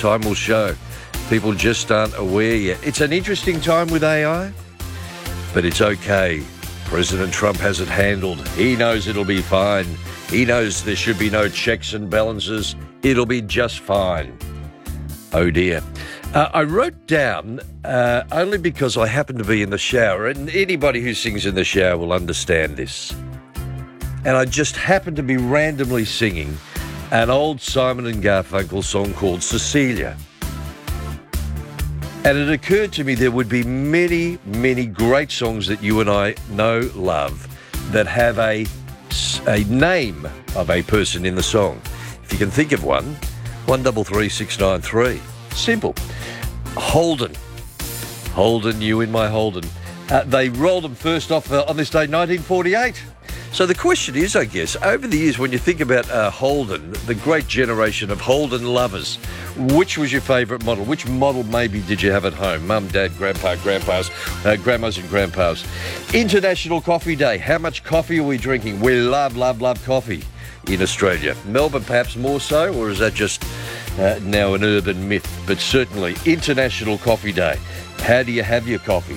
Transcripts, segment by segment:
Time will show. People just aren't aware yet. It's an interesting time with AI, but it's okay. President Trump has it handled. He knows it'll be fine. He knows there should be no checks and balances. It'll be just fine. Oh dear. I wrote down, only because I happen to be in the shower, and anybody who sings in the shower will understand this. And I just happened to be randomly singing an old Simon and Garfunkel song called Cecilia. And it occurred to me there would be many, many great songs that you and I know, love, that have a name of a person in the song. If you can think of one, 133693. Simple. Holden. Holden, you in my Holden. They rolled them first off on this day, 1948. So the question is, I guess, over the years, when you think about Holden, the great generation of Holden lovers, which was your favourite model? Which model maybe did you have at home? Mum, Dad, Grandpa, Grandpas, Grandmas and Grandpas. International Coffee Day. How much coffee are we drinking? We love, love, love coffee in Australia. Melbourne perhaps more so, or is that just now an urban myth? But certainly International Coffee Day. How do you have your coffee?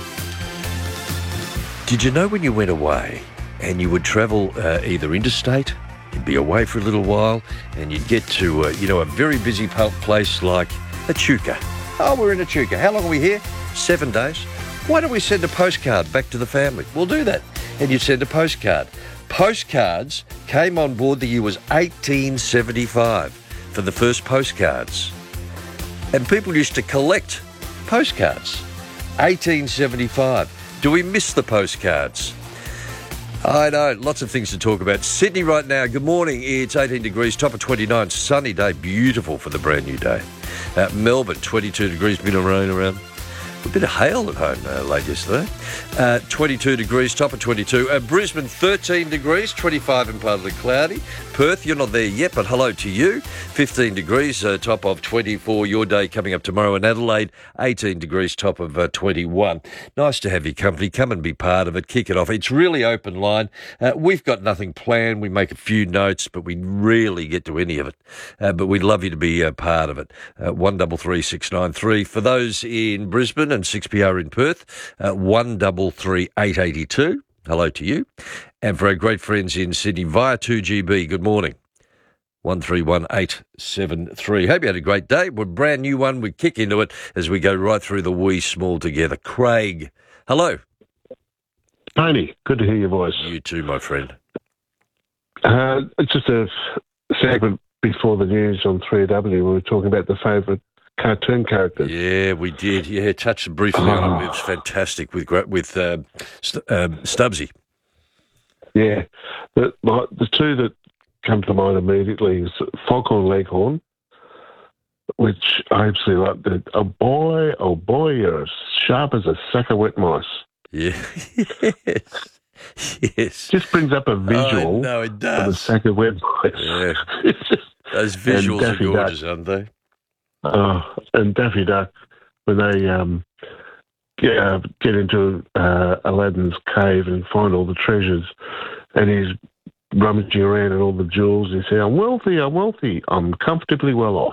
Did you know when you went away and you would travel either interstate, you'd be away for a little while, and you'd get to, a very busy place like Echuca. Oh, we're in Echuca. How long are we here? 7 days. Why don't we send a postcard back to the family? We'll do that. And you'd send a postcard. Postcards came on board, the year was 1875 for the first postcards. And people used to collect postcards. 1875. Do we miss the postcards? I know, lots of things to talk about. Sydney right now, good morning. It's 18 degrees, top of 29, sunny day, beautiful for the brand new day. Melbourne, 22 degrees, bit of rain around. A bit of hail at home late yesterday. 22 degrees, top of 22. Brisbane, 13 degrees, 25 and partly cloudy. Perth, you're not there yet, but hello to you. 15 degrees, top of 24. Your day coming up tomorrow in Adelaide. 18 degrees, top of 21. Nice to have your company. Come and be part of it. Kick it off. It's really open line. We've got nothing planned. We make a few notes, but we rarely get to any of it. But we'd love you to be a part of it. 133693. For those in Brisbane and 6PR in Perth, 133882. Hello to you. And for our great friends in Sydney via 2GB, good morning. 131873. Hope you had a great day. We're a brand new one. We kick into it as we go right through the wee small together. Craig, hello. Tony, good to hear your voice. You too, my friend. It's just a segment before the news on 3AW. We were talking about the favourite cartoon characters. Yeah, we did. Yeah, touched briefly on it. It was fantastic with Stubbsy. Yeah. The two that come to mind immediately is Foghorn Leghorn, which I absolutely loved. Oh boy, you're as sharp as a sack of wet mice. Yeah. Yes. Just brings up a visual it does. of a sack of wet mice. Yeah. Those visuals are gorgeous, aren't they? And Daffy Duck, when they get into Aladdin's cave and find all the treasures, and he's rummaging around at all the jewels, he says, I'm wealthy, I'm comfortably well off.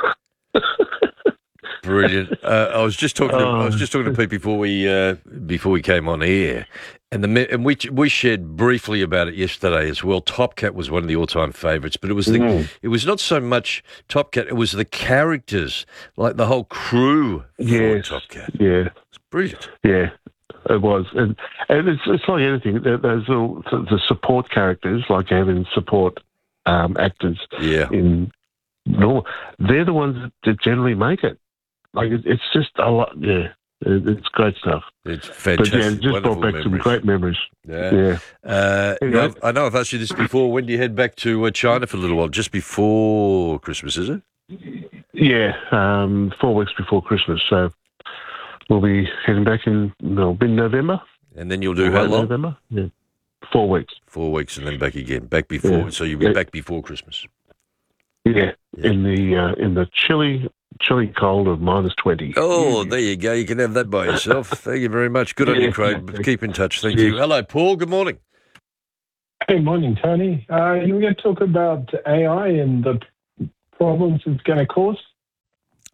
Brilliant. I was just talking to Pete before we came on air, and we shared briefly about it yesterday as well. Top Cat was one of the all-time favourites, but it was it was not so much Top Cat; it was the characters, like the whole crew. Yes, Top Cat. Yeah, it's brilliant. Yeah, it was, and it's like anything. There's the support characters, like having support actors. Yeah. They're the ones that generally make it. Like it's just a lot. Yeah, it's great stuff. It's fantastic. But yeah, it just brought back some great memories. Yeah. I know I've asked you this before. When do you head back to China for a little while? Just before Christmas, is it? Yeah, 4 weeks before Christmas. So we'll be heading back in mid-November. And then you'll do how long? November. Yeah, 4 weeks. 4 weeks, and then back again. Back before. Yeah. So you'll be back before Christmas. Yeah. In the chilly cold of -20. Oh, there you go. You can have that by yourself. Thank you very much. Good on you, Craig. Keep in touch. Thank you. Hello, Paul. Good morning. Hey, morning, Tony. You were going to talk about AI and the problems it's going to cause?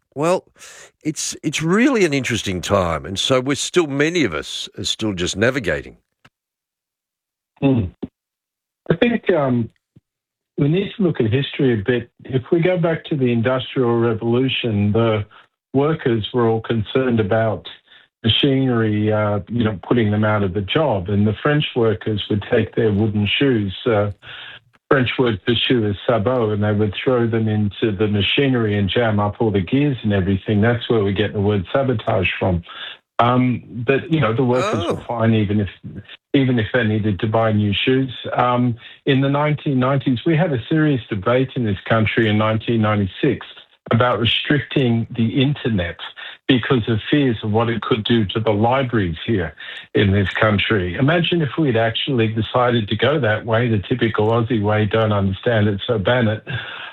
Well, it's really an interesting time, and so many of us are still just navigating. Hmm. I think we need to look at history a bit. If we go back to the Industrial Revolution, the workers were all concerned about machinery, putting them out of the job, and the French workers would take their wooden shoes. French word for shoe is sabot, and they would throw them into the machinery and jam up all the gears and everything. That's where we get the word sabotage from. But the workers were Oh, fine even if they needed to buy new shoes. In the 1990s, we had a serious debate in this country in 1996 about restricting the internet because of fears of what it could do to the libraries here in this country. Imagine if we'd actually decided to go that way, the typical Aussie way, don't understand it, so ban it.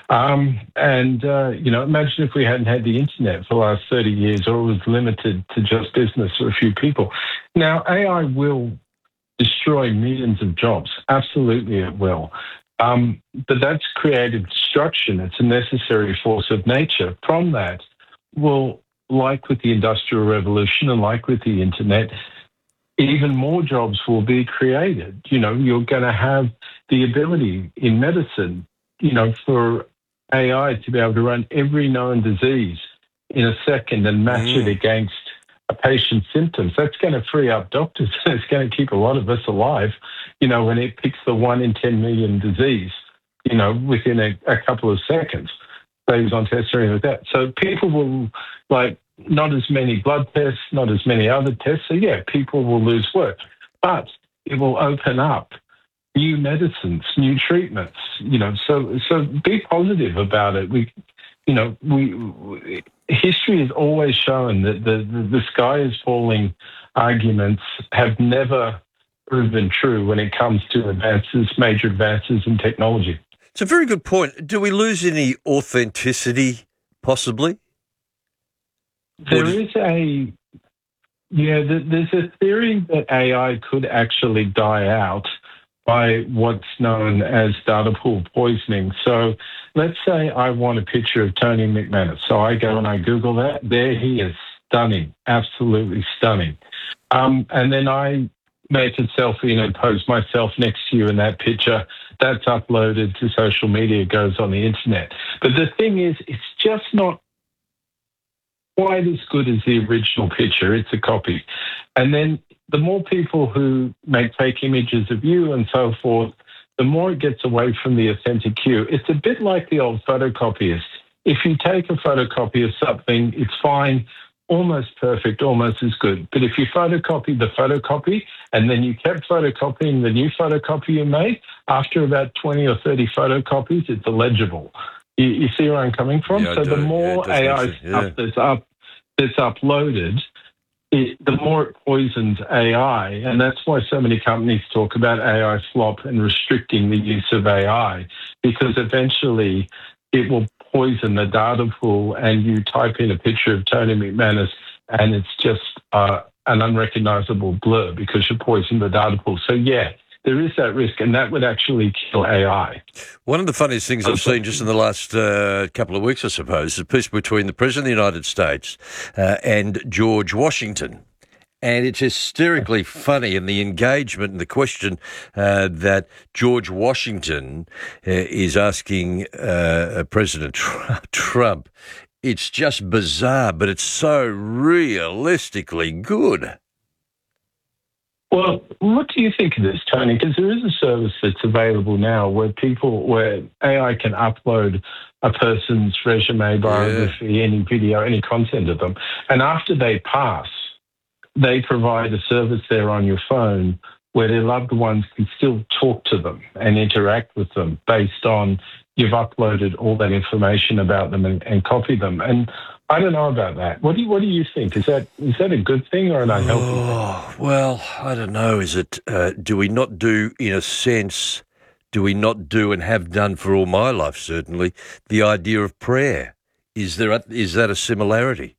Imagine if we hadn't had the internet for the last 30 years or it was limited to just business or a few people. Now, AI will destroy millions of jobs. Absolutely, it will. But that's creative destruction. It's a necessary force of nature. From that, well, like with the Industrial Revolution and like with the internet, even more jobs will be created. You're going to have the ability in medicine, for AI to be able to run every known disease in a second and match it against a patient's symptoms. That's going to free up doctors. It's going to keep a lot of us alive, when it picks the 1 in 10 million disease, within a couple of seconds, saves on tests or anything like that. So people will, not as many blood tests, not as many other tests. So, yeah, people will lose work. But it will open up new medicines, new treatments, so be positive about it. History has always shown that the sky is falling arguments have never proven true when it comes to major advances in technology. it's a very good point. Do we lose any authenticity, possibly? There's a theory that AI could actually die out by what's known as data pool poisoning. So let's say I want a picture of Tony McManus. So I go and I Google that. There he is, stunning, absolutely stunning. And then I make a selfie and pose myself next to you in that picture. That's uploaded to social media, goes on the internet. But the thing is, it's just not quite as good as the original picture. It's a copy. And then the more people who make fake images of you and so forth, the more it gets away from the authentic you. It's a bit like the old photocopiers. If you take a photocopy of something, it's fine, almost perfect, almost as good. But if you photocopy the photocopy and then you kept photocopying the new photocopy you made, after about 20 or 30 photocopies, it's illegible. You see where I'm coming from? Yeah, I So the do. more Yeah, it does AI make sense. stuff that's uploaded, the more it poisons AI. And that's why so many companies talk about AI slop and restricting the use of AI, because eventually it will poison the data pool and you type in a picture of Tony McManus and it's just an unrecognizable blur because you poisoned the data pool. So, yeah, there is that risk, and that would actually kill AI. One of the funniest things I've seen just in the last couple of weeks, I suppose, is a piece between the President of the United States and George Washington. And it's hysterically funny, and the engagement and the question that George Washington is asking President Trump. It's just bizarre, but it's so realistically good. Well, what do you think of this, Tony? Because there is a service that's available now where AI can upload a person's resume, biography, any video, any content of them. And after they pass, they provide a service there on your phone where their loved ones can still talk to them and interact with them based on you've uploaded all that information about them and copied them. And I don't know about that. What do you think? Is that a good thing or an unhealthy thing? Oh, well, I don't know. Is it, do we not do, in a sense, do we not do and have done for all my life, certainly, the idea of prayer? Is that a similarity?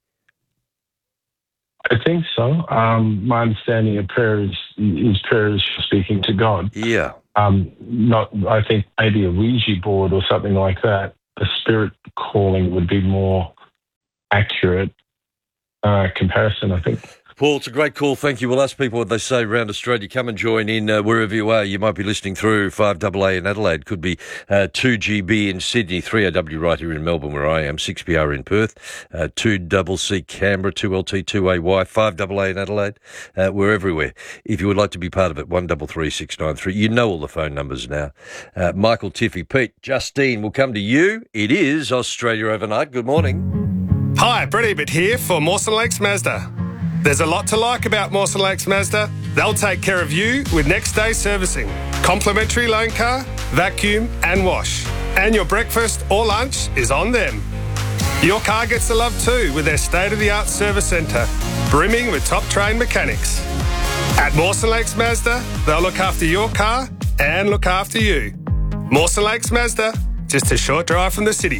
I think so. My understanding of prayer is prayer is speaking to God. Yeah. I think maybe a Ouija board or something like that. A spirit calling would be more accurate comparison, I think. Paul, it's a great call. Thank you. We'll ask people what they say around Australia. Come and join in wherever you are. You might be listening through 5AA in Adelaide. Could be 2GB in Sydney, 3AW right here in Melbourne where I am, 6PR in Perth, 2CC Canberra, 2LT, 2AY, 5AA in Adelaide. We're everywhere. If you would like to be part of it, 133693. You know all the phone numbers now. Michael, Tiffy, Pete, Justine, we'll come to you. It is Australia Overnight. Good morning. Hi, Brett Ebert here for Mawson Lakes Mazda. There's a lot to like about Mawson Lakes Mazda. They'll take care of you with next day servicing, complimentary loan car, vacuum and wash. And your breakfast or lunch is on them. Your car gets the love too with their state-of-the-art service centre, brimming with top-trained mechanics. At Mawson Lakes Mazda, they'll look after your car and look after you. Mawson Lakes Mazda, just a short drive from the city.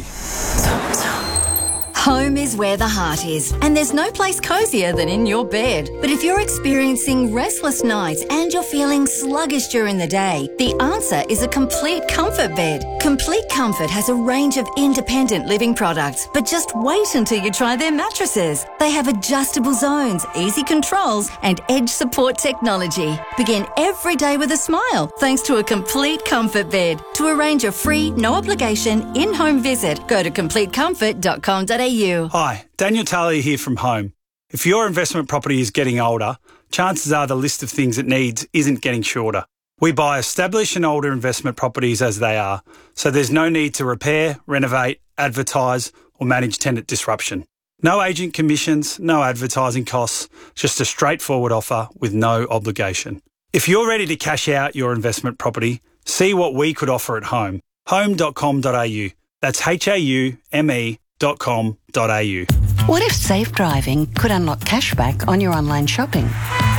Home is where the heart is, and there's no place cosier than in your bed. But if you're experiencing restless nights and you're feeling sluggish during the day, the answer is a Complete Comfort bed. Complete Comfort has a range of independent living products, but just wait until you try their mattresses. They have adjustable zones, easy controls, and edge support technology. Begin every day with a smile thanks to a Complete Comfort bed. To arrange a free, no-obligation, in-home visit, go to completecomfort.com.au. Hi, Daniel Talia here from Home. If your investment property is getting older, chances are the list of things it needs isn't getting shorter. We buy established and older investment properties as they are, so there's no need to repair, renovate, advertise or manage tenant disruption. No agent commissions, no advertising costs, just a straightforward offer with no obligation. If you're ready to cash out your investment property, see what we could offer at Home. Home.com.au. That's HAUME.com.au. What if safe driving could unlock cashback on your online shopping?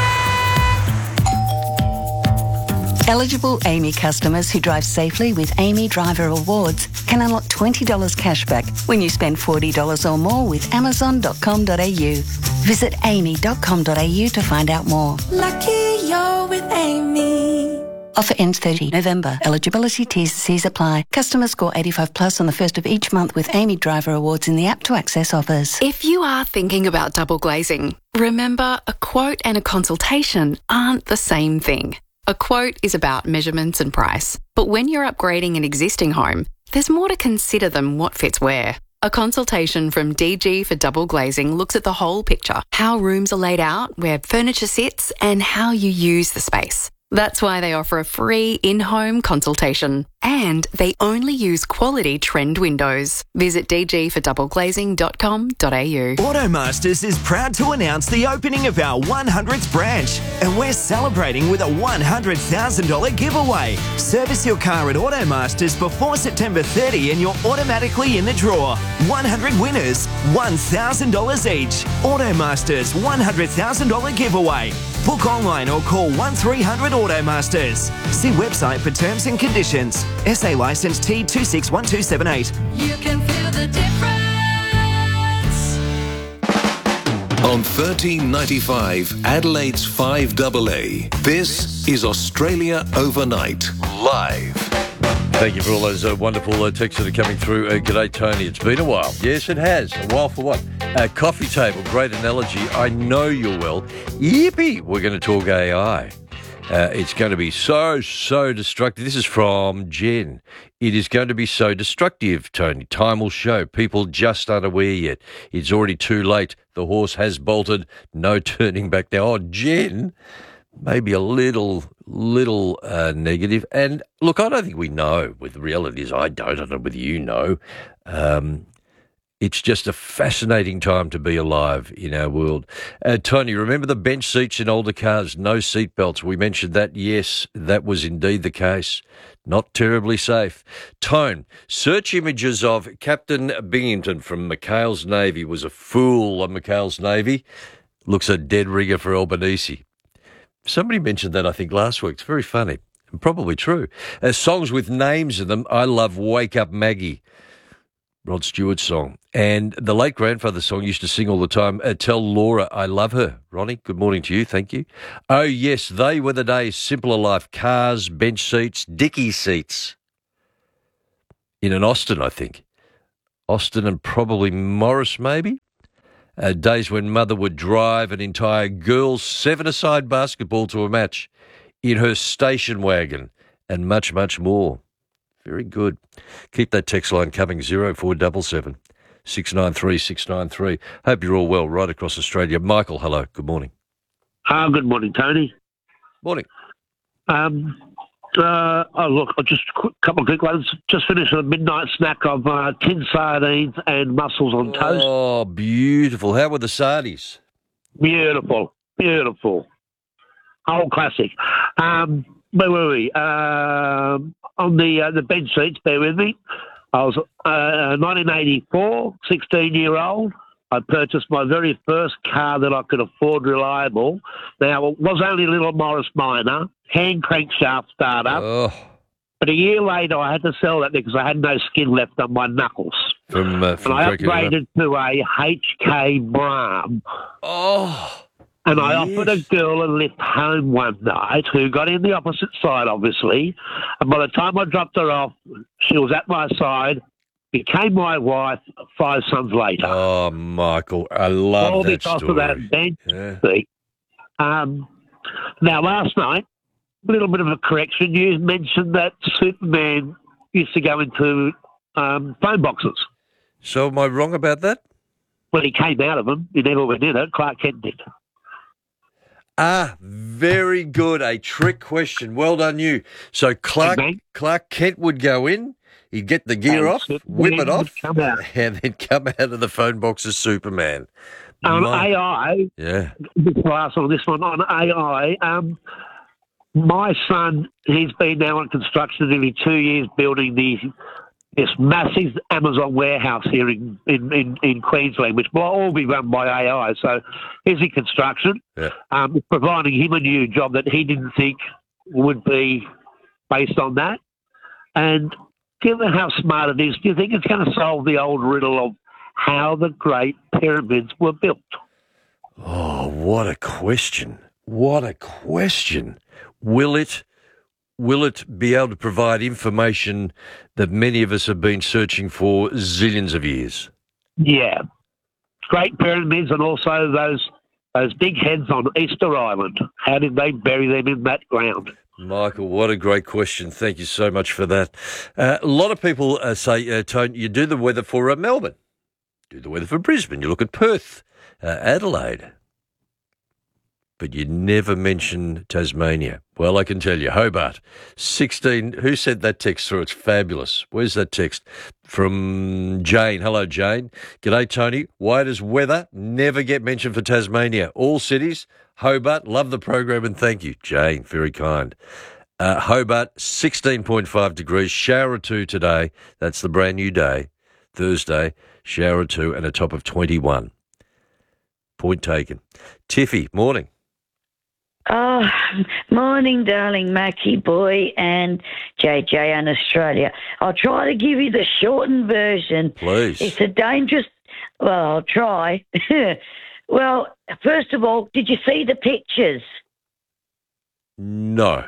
Eligible AAMI customers who drive safely with AAMI Driver Awards can unlock $20 cashback when you spend $40 or more with Amazon.com.au. Visit AAMI.com.au to find out more. Lucky you're with Amy. Offer ends 30 November. Eligibility T&Cs apply. Customers score 85 plus on the first of each month with AAMI Driver Awards in the app to access offers. If you are thinking about double glazing, remember a quote and a consultation aren't the same thing. A quote is about measurements and price, but when you're upgrading an existing home, there's more to consider than what fits where. A consultation from DG for Double Glazing looks at the whole picture, how rooms are laid out, where furniture sits, and how you use the space. That's why they offer a free in-home consultation. And they only use quality trend windows. Visit dgfordoubleglazing.com.au. Automasters is proud to announce the opening of our 100th branch. And we're celebrating with a $100,000 giveaway. Service your car at Automasters before September 30 and you're automatically in the draw. 100 winners, $1,000 each. Automasters $100,000 giveaway. Book online or call 1300 Automasters. See website for terms and conditions. SA licence T261278. You can feel the difference. On 1395 Adelaide's 5AA, this is Australia Overnight, live. Thank you for all those wonderful texts that are coming through. G'day, Tony. It's been a while. Yes, it has. A while for what? Coffee table. Great analogy. I know you will. Yippee! We're going to talk AI. It's going to be so destructive. This is from Jen. It is going to be so destructive, Tony. Time will show. People just aren't aware yet. It's already too late. The horse has bolted. No turning back now. Oh, Jen, maybe a little negative. And look, I don't think we know with the reality is I don't know whether you know. It's just a fascinating time to be alive in our world. Tony, remember the bench seats in older cars, no seat belts. We mentioned that. Yes, that was indeed the case. Not terribly safe. Tone, search images of Captain Binghamton from McHale's Navy was a fool on McHale's Navy. Looks a dead rigger for Albanese. Somebody mentioned that, I think, last week. It's very funny and probably true. Songs with names in them. I love Wake Up Maggie, Rod Stewart's song. And the late grandfather song used to sing all the time, Tell Laura I Love Her. Ronnie, good morning to you. Thank you. Oh, yes, they were the days. Simpler life. Cars, bench seats, dicky seats. In an Austin, I think. Austin and probably Morris, maybe. Days when Mother would drive an entire girls' seven-a-side basketball to a match in her station wagon, and much, much more. Very good. Keep that text line coming, 0477 693 693. Hope you're all well right across Australia. Michael, hello. Good morning. Good morning, Tony. Morning. Look, just a couple of quick ones. Just finished a midnight snack of tin sardines and mussels on toast. Oh, beautiful. How were the sardies? Beautiful. Old classic. Where were we? On the bench seats, bear with me. I was 1984, 16-year-old. I purchased my very first car that I could afford reliable. Now, it was only a little Morris Minor, hand crankshaft startup. Oh. But a year later, I had to sell that because I had no skin left on my knuckles. From and I upgraded to a HK Brahm. Oh. And I offered a girl a lift home one night who got in the opposite side, obviously. And by the time I dropped her off, she was at my side, became my wife 5 sons later. Oh, Michael, I love all that because story. of that bench seat. Now, last night, a little bit of a correction. You mentioned that Superman used to go into phone boxes. So am I wrong about that? Well, he came out of them. He never went in it. Clark Kent did. Very good. A trick question. Well done, you. So Clark Kent would go in, he'd get the gear off, whip it off, and then come out of the phone box as Superman. AI. Yeah. Last on this one on AI. My son, he's been now on construction nearly 2 years building this massive Amazon warehouse here in Queensland, which will all be run by AI. So he's in construction, providing him a new job that he didn't think would be based on that. And given how smart it is, do you think it's going to solve the old riddle of how the Great Pyramids were built? Oh, what a question. What a question. Will it be able to provide information that many of us have been searching for zillions of years? Yeah. Great Pyramids and also those big heads on Easter Island. How did they bury them in that ground? Michael, what a great question. Thank you so much for that. A lot of people say, Tony, you do the weather for Melbourne, do the weather for Brisbane, you look at Perth, Adelaide, but you never mention Tasmania. Well, I can tell you, Hobart, 16. Who sent that text through? It's fabulous. Where's that text? From Jane. Hello, Jane. G'day, Tony. Why does weather never get mentioned for Tasmania? All cities. Hobart, love the program and thank you. Jane, very kind. Hobart, 16.5 degrees, shower or two today. That's the brand new day. Thursday, shower or two and a top of 21. Point taken. Tiffy, morning. Oh, morning, darling Mackie boy and JJ in Australia. I'll try to give you the shortened version. Please. It's a dangerous... Well, I'll try. Well, first of all, did you see the pictures? No.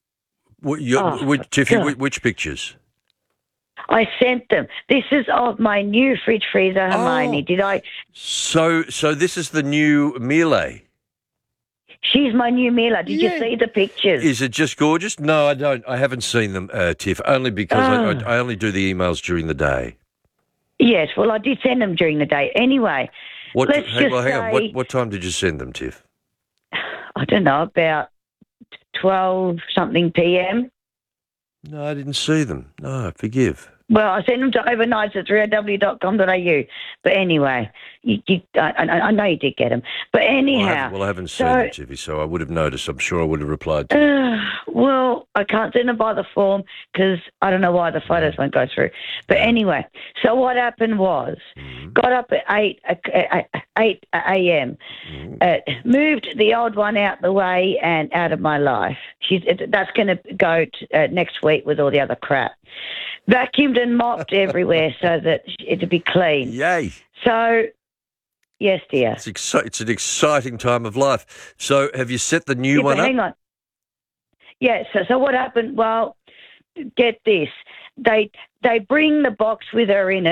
Tiffy, which pictures? I sent them. This is of my new fridge freezer, Hermione. Did I... So this is the new Miele. She's my new Mila. Did you see the pictures? Is it just gorgeous? No, I don't. I haven't seen them, Tiff, only because I only do the emails during the day. Yes, well, I did send them during the day. Anyway, hang on. What time did you send them, Tiff? I don't know, about 12-something p.m. No, I didn't see them. No, forgive. Well, I sent them to overnights at 3w.com.au. But anyway, I know you did get them. But anyhow... Well, I haven't seen them, Tiffy, so I would have noticed. I'm sure I would have replied to you. Well, I can't send them by the form because I don't know why the photos won't go through. But anyway, so what happened was, got up at 8 a.m., moved the old one out the way and out of my life. That's going to go next week with all the other crap. Vacuumed and mopped everywhere so that it'd be clean. Yay. So, yes, dear. It's an exciting time of life. So have you set the new one up? Hang on. Yeah, so what happened? Well, get this. They bring the box with her in it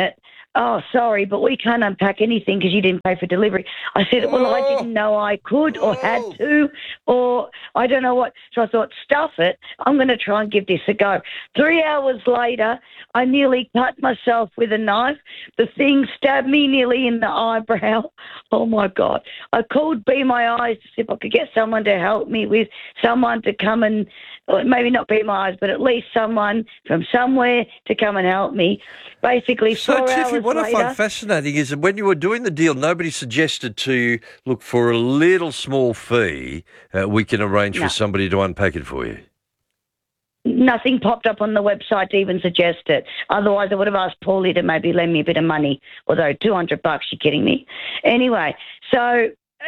oh, sorry, but we can't unpack anything because you didn't pay for delivery. I said, well, I didn't know I could or had to, or I don't know what. So I thought, stuff it. I'm going to try and give this a go. 3 hours later, I nearly cut myself with a knife. The thing stabbed me nearly in the eyebrow. Oh, my God. I called Be My Eyes to see if I could get someone to help me with, someone to come and, maybe not Be My Eyes, but at least someone from somewhere to come and help me. Basically, 4 hours later... So, Tiffy, what I find fascinating is that when you were doing the deal, nobody suggested to you, look, for a little small fee, we can arrange for somebody to unpack it for you. Nothing popped up on the website to even suggest it. Otherwise, I would have asked Paulie to maybe lend me a bit of money. Although $200, you're kidding me. Anyway, so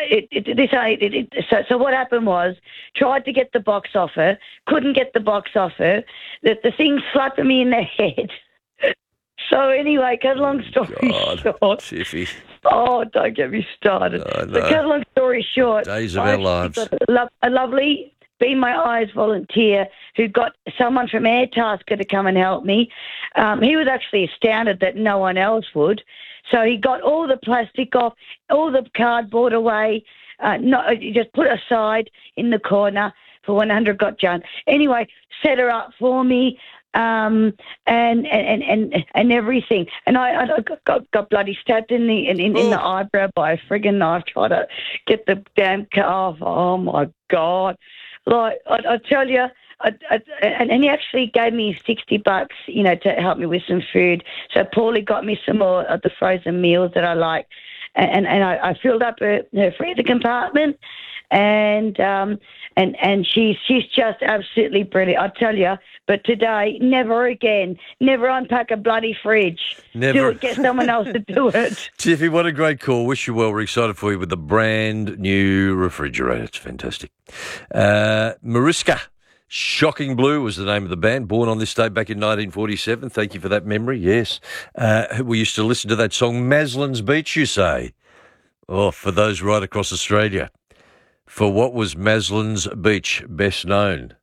so what happened was, tried to get the box off her, couldn't get the box off her. The thing slapped me in the head. So anyway, cut a long story short. Tiffy. Oh, don't get me started. No. But cut a long story short. Days of our lives. A lovely Be My Eyes volunteer who got someone from Airtasker to come and help me. He was actually astounded that no one else would. So he got all the plastic off, all the cardboard away, just put it aside in the corner for when 100 got done. Anyway, set her up for me. And everything, and I got bloody stabbed in the eyebrow by a friggin' knife trying to get the damn car off. Oh my God! Like I tell you, and he actually gave me $60, to help me with some food. So Paulie got me some more of the frozen meals that I like, and I filled up her freezer compartment. And she's just absolutely brilliant, I tell you. But today, never again. Never unpack a bloody fridge. Never. Get someone else to do it. Tiffy, what a great call. Wish you well. We're excited for you with the brand new refrigerator. It's fantastic. Mariska, Shocking Blue was the name of the band, born on this day back in 1947. Thank you for that memory, yes. We used to listen to that song, Maslin's Beach, you say? Oh, for those right across Australia. For what was Maslin's Beach best known?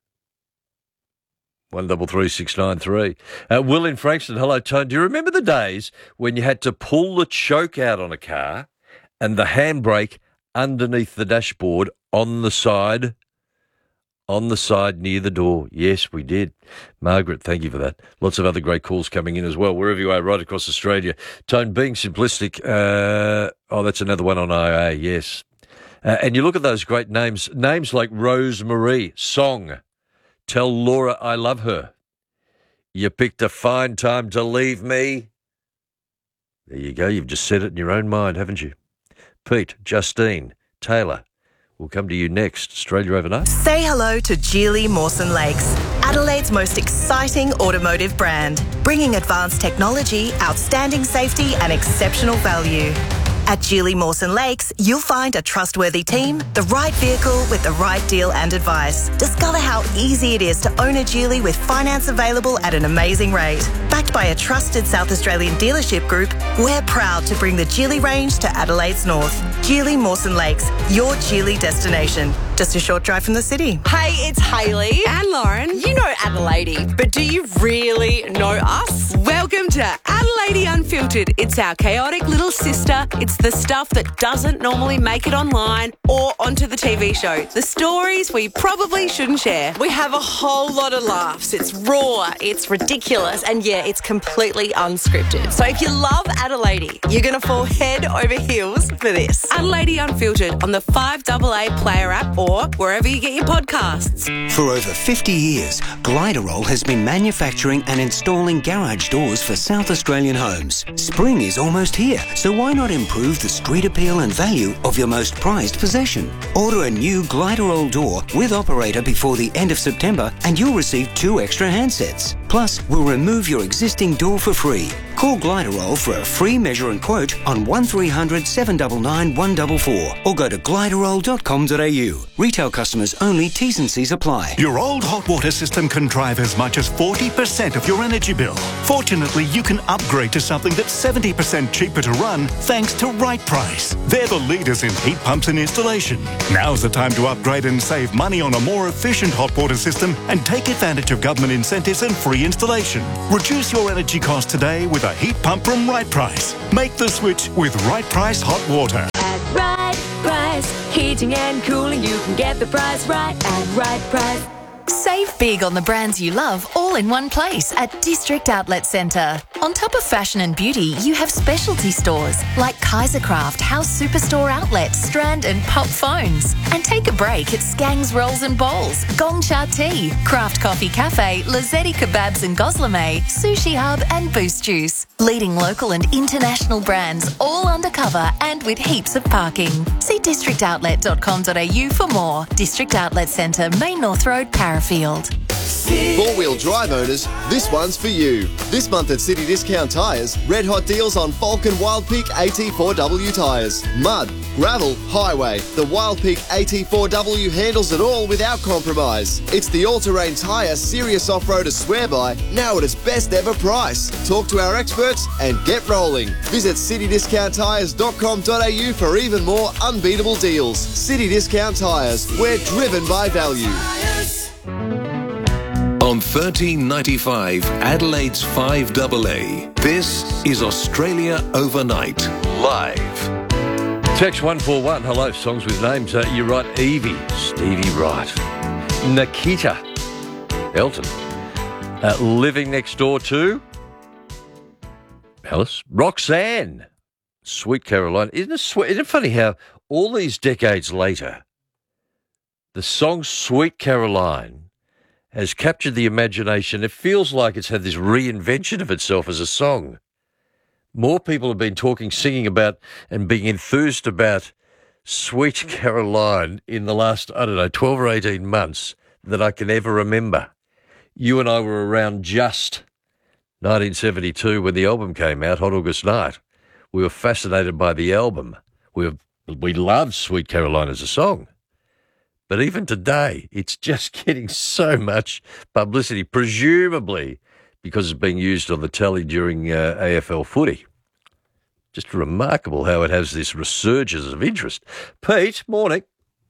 133693. Will in Frankston, hello, Tone. Do you remember the days when you had to pull the choke out on a car and the handbrake underneath the dashboard on the side near the door? Yes, we did. Margaret, thank you for that. Lots of other great calls coming in as well, wherever you are, right across Australia. Tone, being simplistic, that's another one on IA, yes. And you look at those great names like Rosemarie, Song, Tell Laura I Love Her. You picked a fine time to leave me. There you go. You've just said it in your own mind, haven't you? Pete, Justine, Taylor. We'll come to you next. Australia Overnight. Say hello to Geely Mawson Lakes, Adelaide's most exciting automotive brand, bringing advanced technology, outstanding safety and exceptional value. At Geely Mawson Lakes, you'll find a trustworthy team, the right vehicle with the right deal and advice. Discover how easy it is to own a Geely with finance available at an amazing rate. Backed by a trusted South Australian dealership group, we're proud to bring the Geely range to Adelaide's north. Geely Mawson Lakes, your Geely destination. Just a short drive from the city. Hey, it's Hayley and Lauren. You know Adelaide, but do you really know us? Welcome to Adelaide Unfiltered. It's our chaotic little sister. It's the stuff that doesn't normally make it online or onto the TV show. The stories we probably shouldn't share. We have a whole lot of laughs. It's raw, it's ridiculous, and yeah, it's completely unscripted. So if you love Adelaide, you're going to fall head over heels for this. Adelaide Unfiltered on the 5AA Player app or wherever you get your podcasts. For over 50 years, Gliderol has been manufacturing and installing garage doors for South Australian homes. Spring is almost here, so why not improve the street appeal and value of your most prized possession? Order a new Gliderol door with operator before the end of September and you'll receive 2 extra handsets. Plus, we'll remove your existing door for free. Call Gliderol for a free measure and quote on 1300 799 144 or go to gliderol.com.au. Retail customers only, T's and C's apply. Your old hot water system can drive as much as 40% of your energy bill. Fortunately, you can upgrade to something that's 70% cheaper to run thanks to Right Price. They're the leaders in heat pumps and installation. Now's the time to upgrade and save money on a more efficient hot water system and take advantage of government incentives and free installation. Reduce your energy costs today with a a heat pump from Right Price. Make the switch with Right Price Hot Water. At Right Price, heating and cooling, you can get the price right at Right Price. Save big on the brands you love all in one place at District Outlet Centre. On top of fashion and beauty, you have specialty stores like Kaisercraft, House Superstore Outlet, Strand and Pop Phones. And take a break at Skang's Rolls and Bowls, Gong Cha Tea, Craft Coffee Cafe, Lazzetti Kebabs and Goslame, Sushi Hub and Boost Juice. Leading local and international brands all undercover and with heaps of parking. See districtoutlet.com.au for more. District Outlet Centre, Main North Road, Parafield. Four-wheel drive owners, this one's for you. This month at City Discount Tyres, red hot deals on Falcon Wildpeak AT4W tyres. Mud, gravel, highway. The Wildpeak AT4W handles it all without compromise. It's the all-terrain tyre serious off-roaders swear by, now at its best ever price. Talk to our experts and get rolling. Visit citydiscounttyres.com.au for even more unbeatable deals. City Discount Tyres, we're driven by value. On 1395 Adelaide's 5AA, this is Australia Overnight, live. Text 141, hello, songs with names. You're right, Evie, Stevie Wright, Nikita, Elton, living next door to Alice, Roxanne, Sweet Caroline. Isn't it funny how all these decades later, the song Sweet Caroline has captured the imagination. It feels like it's had this reinvention of itself as a song. More people have been singing about and being enthused about Sweet Caroline in the last, 12 or 18 months than I can ever remember. You and I were around just 1972 when the album came out, Hot August Night. We were fascinated by the album. We loved Sweet Caroline as a song. But even today, it's just getting so much publicity, presumably because it's being used on the telly during AFL footy. Just remarkable how it has this resurgence of interest. Pete, morning.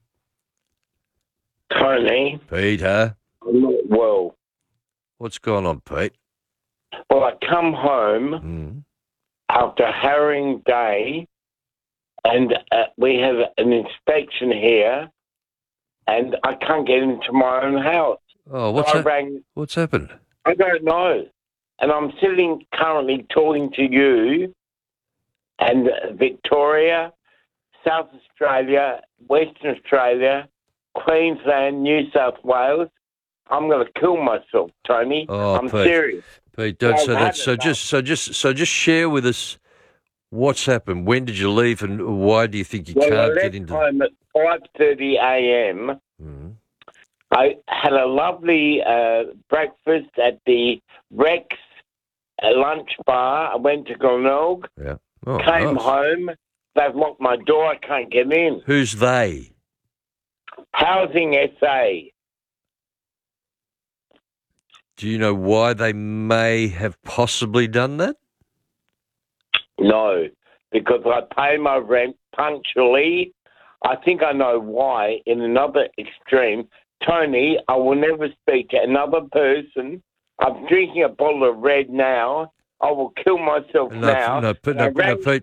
Tony. Pete, huh? I'm not well. What's going on, Pete? Well, I come home after a harrowing day, and we have an inspection here, and I can't get into my own house. Oh, what's happened? I don't know. And I'm sitting currently talking to you and Victoria, South Australia, Western Australia, Queensland, New South Wales. I'm going to kill myself, Tony. Oh, I'm Pete, serious. Pete, don't say that. So just share with us what's happened. When did you leave, and why do you think you can't get into? I left home at 5:30 a.m. I had a lovely breakfast at the Rex lunch bar. I went to Glenelg. Yeah. Came nice. home. They've locked my door. I can't get in. Who's they? Housing SA. Do you know why they may have possibly done that? No, because I pay my rent punctually. I think I know why. In another extreme, Tony, I will never speak to another person. I'm drinking a bottle of red now. I will kill myself now. Pete. I'm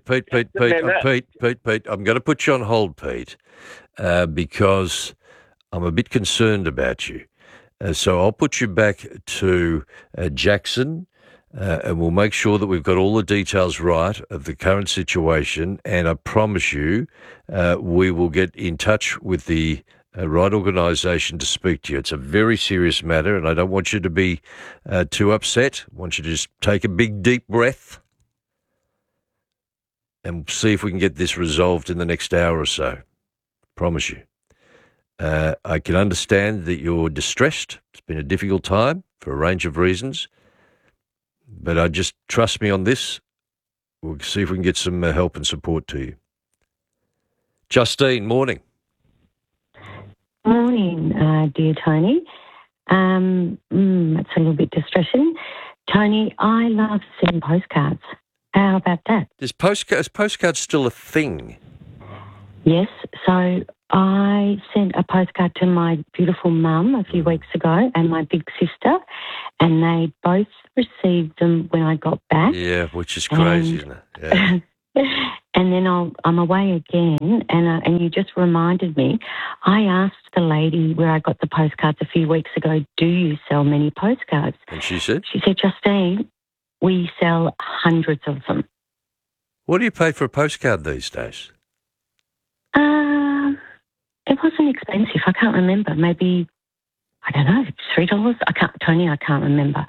going to put you on hold, Pete, because I'm a bit concerned about you. So I'll put you back to Jackson, and we'll make sure that we've got all the details right of the current situation. And I promise you, we will get in touch with the right organisation to speak to you. It's a very serious matter, and I don't want you to be too upset. I want you to just take a big, deep breath and see if we can get this resolved in the next hour or so. Promise you. I can understand that you're distressed. It's been a difficult time for a range of reasons, but just trust me on this. We'll see if we can get some help and support to you. Justine, morning. Morning, dear Tony. It's a little bit distressing. Tony, I love sending postcards. How about that? Is postcards still a thing? Yes, so I sent a postcard to my beautiful mum a few weeks ago and my big sister, and they both received them when I got back. Yeah, which is crazy, isn't it? Yeah. And then I'm away again, and you just reminded me. I asked the lady where I got the postcards a few weeks ago, do you sell many postcards? And she said? She said, Justine, we sell hundreds of them. What do you pay for a postcard these days? It wasn't expensive. I can't remember. Maybe, I don't know, $3. I can't remember.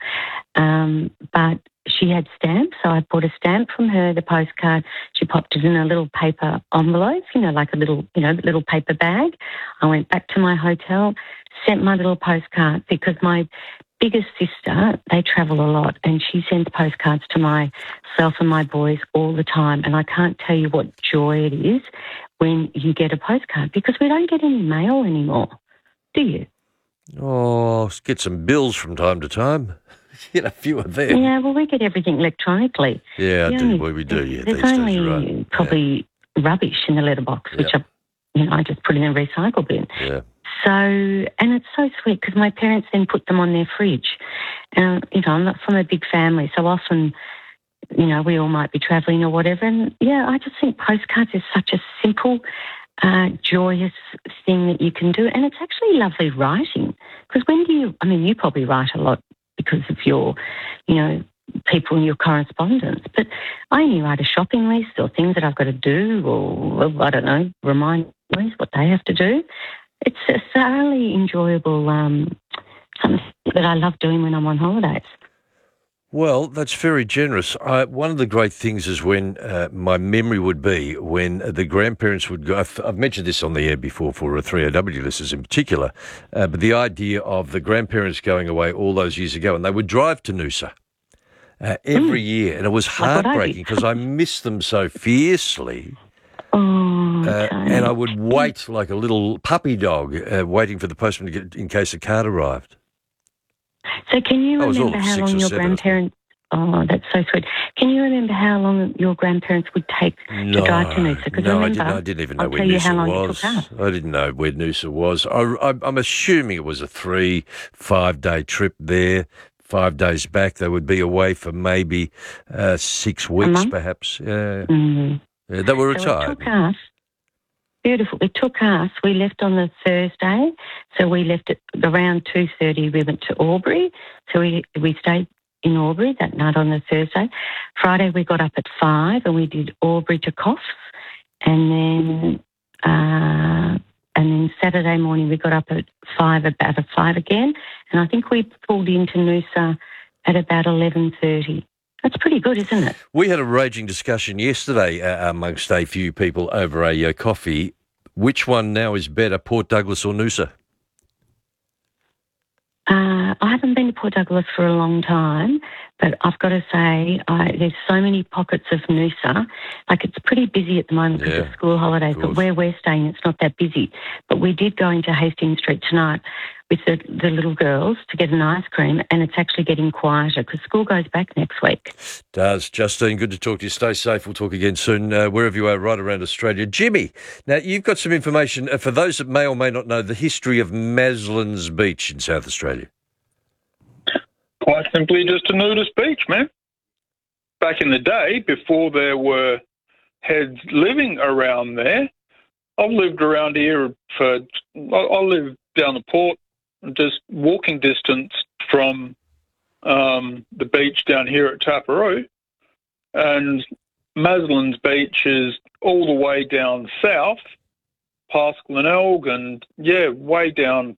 But she had stamps, so I bought a stamp from her, the postcard. She popped it in a little paper envelope, like a little, little paper bag. I went back to my hotel, sent my little postcard because my biggest sister, they travel a lot, and she sends postcards to myself and my boys all the time. And I can't tell you what joy it is when you get a postcard, because we don't get any mail anymore, do you? Oh, get some bills from time to time. Get a few of them. Yeah, well, we get everything electronically. Yeah, we do. Yeah, there's only probably rubbish in the letterbox, which I just put in a recycle bin. Yeah. So, and it's so sweet because my parents then put them on their fridge. I'm not from a big family, so often, we all might be travelling or whatever. And, I just think postcards is such a simple, joyous thing that you can do. And it's actually lovely writing because you probably write a lot because of your, people in your correspondence. But I only write a shopping list or things that I've got to do or, I don't know, remind me what they have to do. It's a thoroughly enjoyable something that I love doing when I'm on holidays. Well, that's very generous. One of the great things is when my memory would be when the grandparents would go. I've mentioned this on the air before for 3AW listeners in particular, but the idea of the grandparents going away all those years ago, and they would drive to Noosa every year, and it was heartbreaking because I missed them so fiercely. And I would wait like a little puppy dog, waiting for the postman to get in case a card arrived. So can you remember how long your grandparents... Oh, that's so sweet. Can you remember how long your grandparents would take to drive to Noosa? No, I didn't even know where Noosa was. I didn't know where Noosa was. I'm assuming it was a 3-5 day trip there. 5 days back. They would be away for maybe 6 weeks, perhaps. Yeah. Mm-hmm. Yeah, they were retired. It took us, beautiful. It took us, we left on the Thursday, so we left at around 2:30. We went to Albury, so we stayed in Albury that night on the Thursday. Friday we got up at 5 and we did Albury to Coffs, and then Saturday morning we got up at 5, about 5 again, and I think we pulled into Noosa at about 11:30. That's pretty good, isn't it? We had a raging discussion yesterday amongst a few people over a coffee. Which one now is better, Port Douglas or Noosa? I haven't been to Port Douglas for a long time, but I've got to say there's so many pockets of Noosa. Like, it's pretty busy at the moment because of school holidays, but where we're staying, it's not that busy. But we did go into Hastings Street tonight with the little girls to get an ice cream, and it's actually getting quieter because school goes back next week. Does. Justine, good to talk to you. Stay safe. We'll talk again soon, wherever you are, right around Australia. Jimmy, now you've got some information for those that may or may not know the history of Maslins Beach in South Australia. Quite simply just a nudist beach, man. Back in the day, before there were heads living around there, I've lived around here I live down the port, just walking distance from the beach down here at Taparoo, and Maslins Beach is all the way down south, past Glenelg, and way down.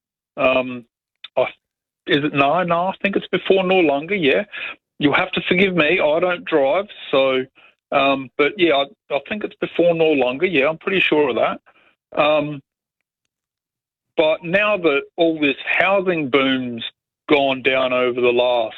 I think it's before Noarlunga. Yeah, you'll have to forgive me. I don't drive, so but I think it's before Noarlunga. Yeah, I'm pretty sure of that. But now that all this housing boom's gone down over the last,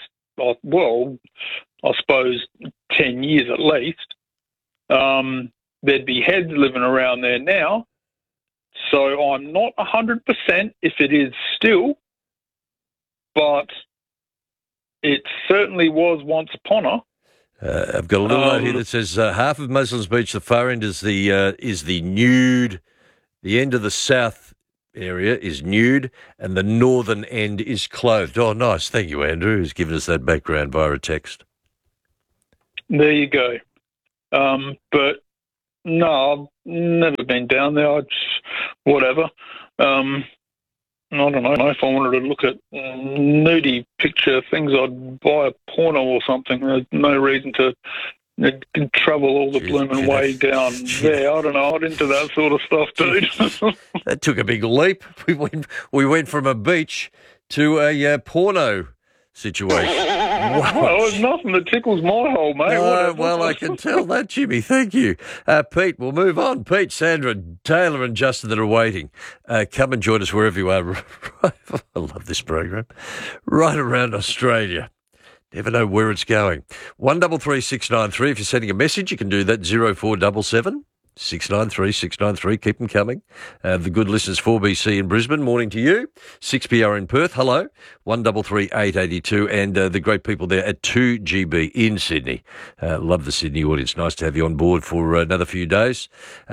I suppose 10 years at least, there'd be heads living around there now. So I'm not 100% if it is still, but it certainly was once upon a. I've got a little note here that says half of Muslims Beach, the far end is the nude. The end of the south area is nude, and the northern end is clothed. Oh, nice. Thank you, Andrew, who's given us that background via a text. There you go. But no, I've never been down there. Whatever. I don't know. If I wanted to look at nudie picture things, I'd buy a porno or something. There's no reason to travel all the blooming way down there. I don't know. I'm into that sort of stuff, dude. That took a big leap. We went from a beach to a porno situation. Well, there's nothing that tickles my hole, mate. No, well, I can tell that, Jimmy. Thank you. Pete, we'll move on. Pete, Sandra, Taylor and Justin that are waiting. Come and join us wherever you are. I love this program. Right around Australia. Never know where it's going. 133 693. If you're sending a message, you can do that. 0477 693 693. Keep them coming. The good listeners, 4BC in Brisbane. Morning to you. 6PR in Perth. Hello. 133 882. And the great people there at 2GB in Sydney. Love the Sydney audience. Nice to have you on board for another few days.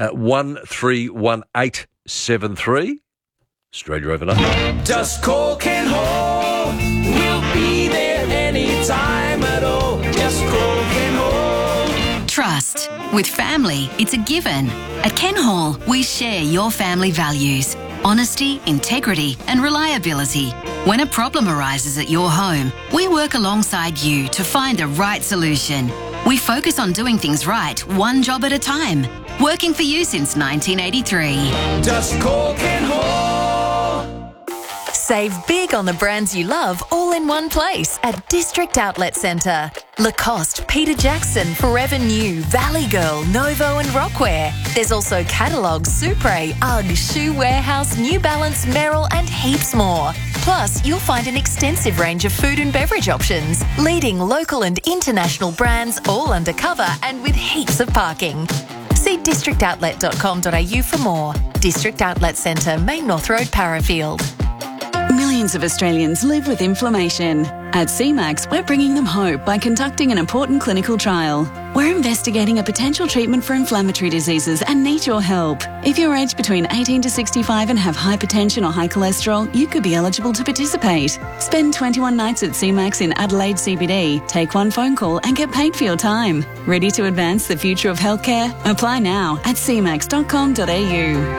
131873. Australia overnight. Just call Ken Hall. We'll be there anytime at all. Just call Ken Hall. Trust. With family, it's a given. At Ken Hall, we share your family values. Honesty, integrity and reliability. When a problem arises at your home, we work alongside you to find the right solution. We focus on doing things right, one job at a time. Working for you since 1983. Just call Ken Hall. Save big on the brands you love all in one place at District Outlet Centre. Lacoste, Peter Jackson, Forever New, Valley Girl, Novo and Rockwear. There's also catalogues, Supre, UGG, Shoe Warehouse, New Balance, Merrill and heaps more. Plus, you'll find an extensive range of food and beverage options, leading local and international brands all undercover and with heaps of parking. See districtoutlet.com.au for more. District Outlet Centre, Main North Road, Parafield. Millions of Australians live with inflammation. At CMAX, we're bringing them hope by conducting an important clinical trial. We're investigating a potential treatment for inflammatory diseases and need your help. If you're aged between 18 to 65 and have hypertension or high cholesterol, you could be eligible to participate. Spend 21 nights at CMAX in Adelaide CBD, take one phone call and get paid for your time. Ready to advance the future of healthcare? Apply now at cmax.com.au.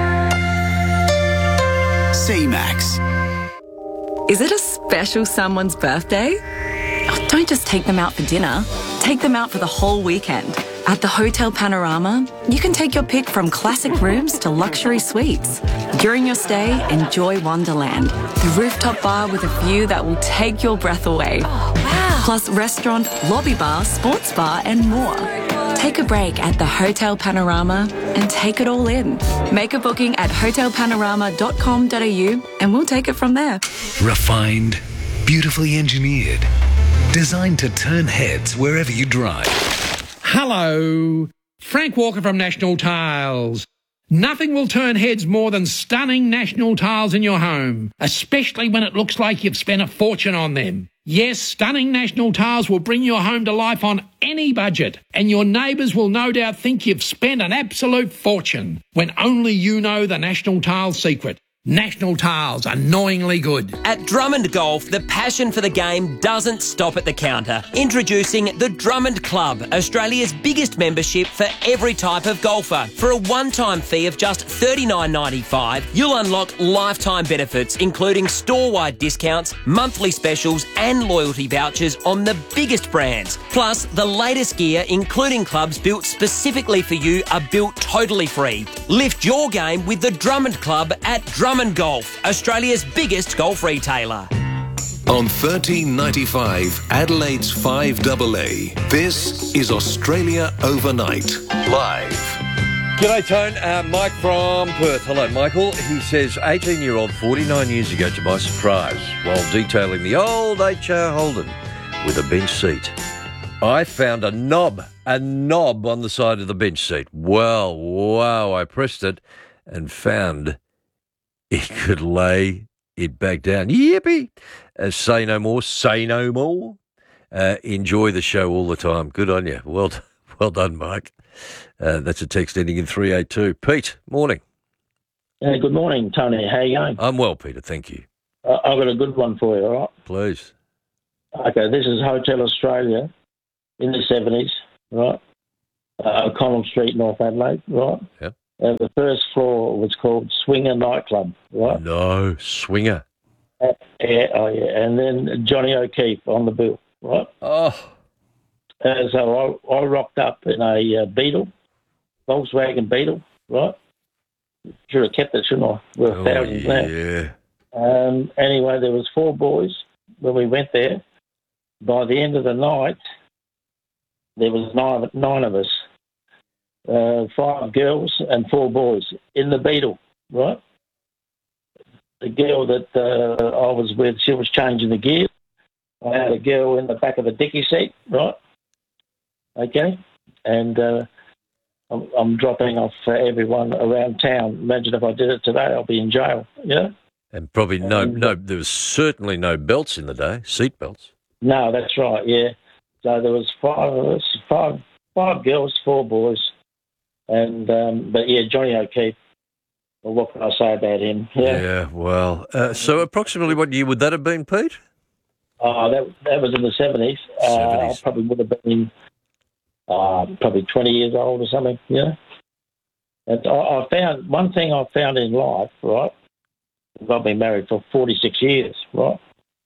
CMAX. Is it a special someone's birthday? Oh, don't just take them out for dinner. Take them out for the whole weekend. At the Hotel Panorama, you can take your pick from classic rooms to luxury suites. During your stay, enjoy Wonderland, the rooftop bar with a view that will take your breath away. Oh, wow. Plus restaurant, lobby bar, sports bar and more. Take a break at the Hotel Panorama and take it all in. Make a booking at hotelpanorama.com.au and we'll take it from there. Refined, beautifully engineered, designed to turn heads wherever you drive. Hello, Frank Walker from National Tiles. Nothing will turn heads more than stunning National Tiles in your home, especially when it looks like you've spent a fortune on them. Yes, stunning National Tiles will bring your home to life on any budget, and your neighbours will no doubt think you've spent an absolute fortune, when only you know the National Tiles secret. National Tiles, annoyingly good. At Drummond Golf, the passion for the game doesn't stop at the counter. Introducing the Drummond Club, Australia's biggest membership for every type of golfer. For a one-time fee of just $39.95, you'll unlock lifetime benefits, including store-wide discounts, monthly specials and loyalty vouchers on the biggest brands. Plus, the latest gear, including clubs built specifically for you, are built totally free. Lift your game with the Drummond Club at Drummond Golf, Australia's biggest golf retailer. On 1395 Adelaide's 5AA, this is Australia Overnight, live. G'day, Tone. Mike from Perth. Hello, Michael. He says, 18-year-old 49 years ago, to my surprise, while detailing the old HR Holden with a bench seat, I found a knob on the side of the bench seat. Well, wow, I pressed it and found it could lay it back down. Yippee! Say no more, say no more. enjoy the show all the time. Good on you. Well done, Mike. That's a text ending in 382. Pete, morning. Good morning, Tony. How are you going? I'm well, Peter. Thank you. I've got a good one for you, all right? Please. Okay, this is Hotel Australia in the 70s, right? O'Connell Street, North Adelaide, right? Yep. The first floor was called Swinger Nightclub, right? No, Swinger. And then Johnny O'Keefe on the bill, right? Oh. So I rocked up in a Beetle, Volkswagen Beetle, right? Should have kept it, shouldn't I? Worth thousands now. Yeah. Anyway, there was 4 boys when we went there. By the end of the night, there was nine of us, 5 girls and 4 boys in the Beetle, right? The girl that I was with, she was changing the gears. I had a girl in the back of the dicky seat, right? Okay, and I'm dropping off everyone around town. Imagine if I did it today, I'll be in jail. Yeah. And probably no. There was certainly no belts in the day, seat belts. No, that's right. Yeah. So there was 5 of us, five girls, 4 boys, and but yeah, Johnny O'Keefe. Well, what can I say about him? Yeah. Well, so approximately what year would that have been, Pete? That was in the 70s. I probably would have been probably 20 years old or something. Yeah. And I found one thing I found in life, right? I've been married for 46 years, right?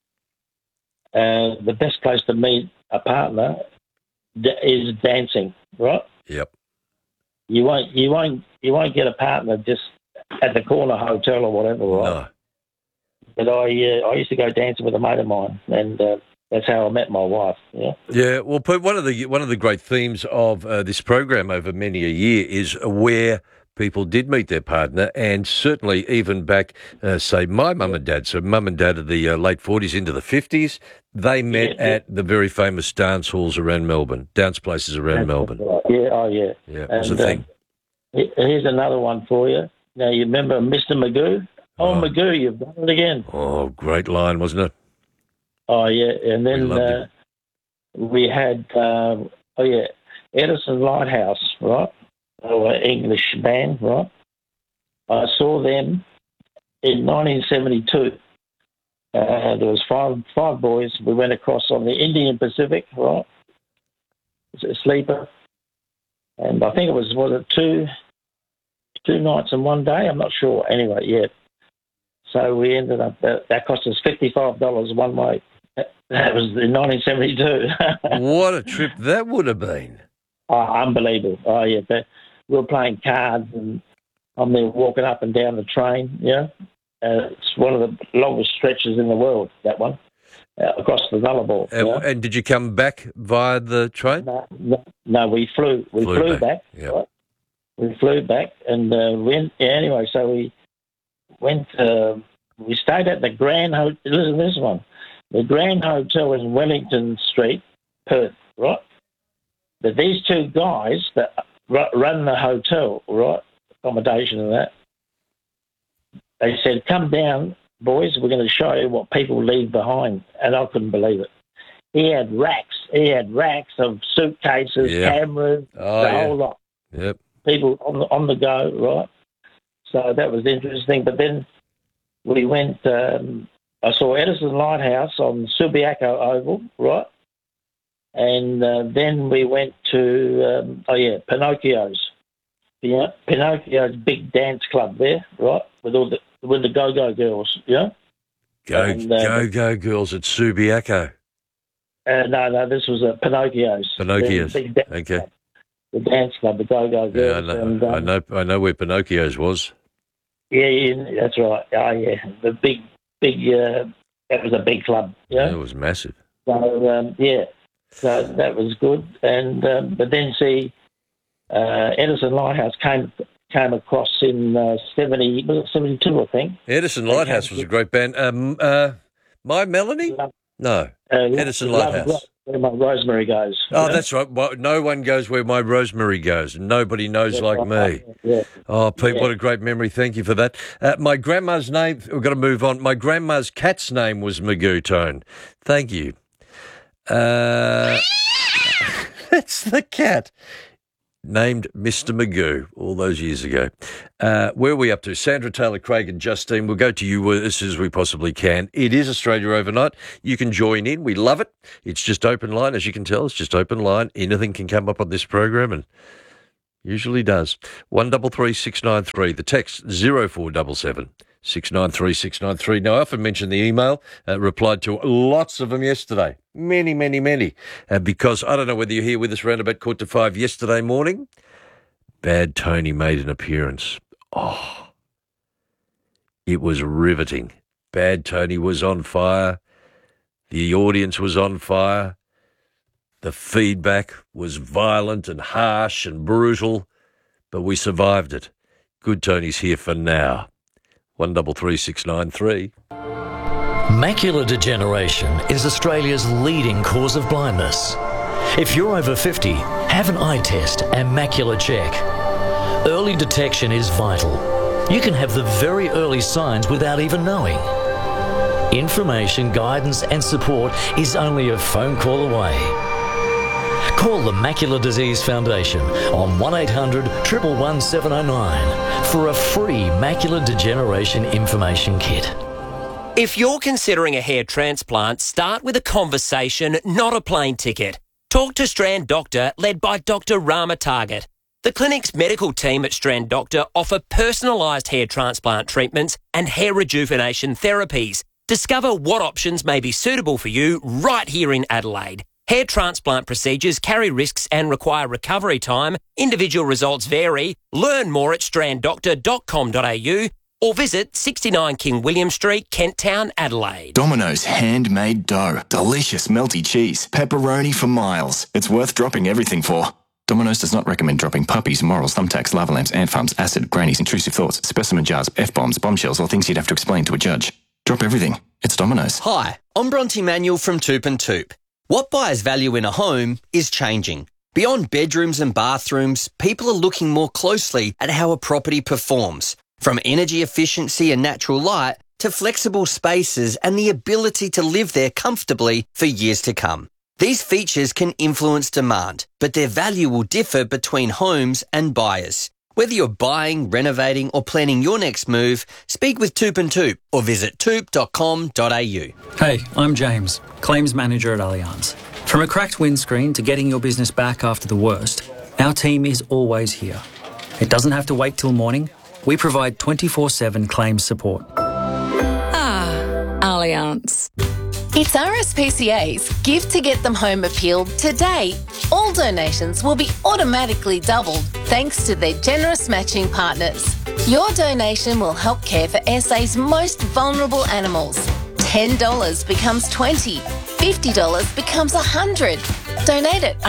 The best place to meet a partner is dancing, right? Yep. You won't get a partner just at the corner hotel or whatever, right? No. But I used to go dancing with a mate of mine, and that's how I met my wife. Yeah. Yeah. Well, Pete, one of the great themes of this program over many a year is where people did meet their partner, and certainly even back, say, my mum and dad. So mum and dad of the late 40s into the 50s, they met at the very famous dance halls around Melbourne, dance places around Melbourne. Right. Yeah, oh yeah. Yeah, it was a thing. Here's another one for you. Now, you remember Mr. Magoo? Oh, Magoo, you've done it again. Oh, great line, wasn't it? Oh, yeah. And then we had, Edison Lighthouse, right? An English band, right? I saw them in 1972. There was five boys. We went across on the Indian Pacific, right? It was a sleeper. And I think it was it two nights and one day? I'm not sure. Anyway, yeah. So we ended up, that cost us $55 one way. That was in 1972. What a trip that would have been. Oh, unbelievable. Oh, yeah. But we were playing cards and I'm there walking up and down the train, yeah. It's one of the longest stretches in the world, that one, across the Nullarbor. And did you come back via the train? No, we flew. We flew back. Yeah. Right? We flew back and anyway, so we went, we stayed at the Grand Hotel. Listen to this one. The Grand Hotel in Wellington Street, Perth, right? But these 2 guys that run the hotel, right, accommodation and that, they said, come down, boys, we're going to show you what people leave behind. And I couldn't believe it. He had racks of suitcases, cameras, whole lot. Yep. People on the go, right? So that was interesting. But then we went, I saw Edison Lighthouse on Subiaco Oval, right? And then we went to, Pinocchio's. Yeah, Pinocchio's big dance club there, right? With the Go-Go Girls, yeah? Go-Go Girls at Subiaco. No, this was at Pinocchio's. Pinocchio's, okay. Club. The dance club, the Go-Go Girls. Yeah, I know where Pinocchio's was. Yeah, that's right. Oh, yeah. The big, that was a big club, yeah? It was massive. So, so that was good. And but then, see, Edison Lighthouse came across in 72, I think. Edison Lighthouse was a great band. My Melanie? No, Edison Lighthouse. Where my Rosemary goes. Oh, that's right. Well, no one goes where my Rosemary goes. Nobody knows like me. Yeah. Oh, Pete, what a great memory. Thank you for that. My grandma's name, we've got to move on. My grandma's cat's name was Magoo Tone. Thank you. That's the cat. Named Mr. Magoo all those years ago. Where are we up to? Sandra, Taylor, Craig and Justine, we'll go to you as soon as we possibly can. It is Australia Overnight. You can join in. We love it. It's just open line, as you can tell. It's just open line. Anything can come up on this program and usually does. 133 693. The text 0477 693 693. Now, I often mention the email. Replied to lots of them yesterday. Many. Because I don't know whether you're here with us around about 4:45 yesterday morning. Bad Tony made an appearance. Oh, it was riveting. Bad Tony was on fire. The audience was on fire. The feedback was violent and harsh and brutal, but we survived it. Good Tony's here for now. 133 693. Macular degeneration is Australia's leading cause of blindness. If you're over 50, have an eye test and macular check. Early detection is vital. You can have the very early signs without even knowing. Information, guidance and support is only a phone call away. Call the Macular Disease Foundation on 1800 111 709 for a free macular degeneration information kit. If you're considering a hair transplant, start with a conversation, not a plane ticket. Talk to Strand Doctor, led by Dr. Rama Target. The clinic's medical team at Strand Doctor offer personalised hair transplant treatments and hair rejuvenation therapies. Discover what options may be suitable for you right here in Adelaide. Hair transplant procedures carry risks and require recovery time. Individual results vary. Learn more at stranddoctor.com.au or visit 69 King William Street, Kent Town, Adelaide. Domino's handmade dough. Delicious melty cheese. Pepperoni for miles. It's worth dropping everything for. Domino's does not recommend dropping puppies, morals, thumbtacks, lava lamps, ant farms, acid, grannies, intrusive thoughts, specimen jars, F-bombs, bombshells, or things you'd have to explain to a judge. Drop everything. It's Domino's. Hi, I'm Bronte Manuel from Toop and Toop. What buyers value in a home is changing. Beyond bedrooms and bathrooms, people are looking more closely at how a property performs. From energy efficiency and natural light to flexible spaces and the ability to live there comfortably for years to come. These features can influence demand, but their value will differ between homes and buyers. Whether you're buying, renovating or planning your next move, speak with Toop and Toop or visit toop.com.au. Hey, I'm James, Claims Manager at Allianz. From a cracked windscreen to getting your business back after the worst, our team is always here. It doesn't have to wait till morning. We provide 24/7 claims support. Allianz. It's RSPCA's Give to Get Them Home appeal today. All donations will be automatically doubled thanks to their generous matching partners. Your donation will help care for SA's most vulnerable animals. $10 becomes $20, $50 becomes $100. Donate at